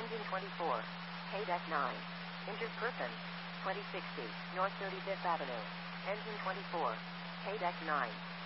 Engine 24. KDEC 9. Injured person. 2060 North 35th Avenue. Engine 24. KDEC 9.